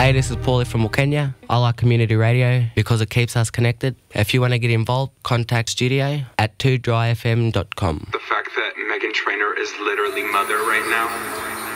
Hey, this is Paulie from Kenya. I like community radio because it keeps us connected. If you want to get involved, contact studio at 2dryfm.com. The fact that Meghan Trainor is literally mother right now.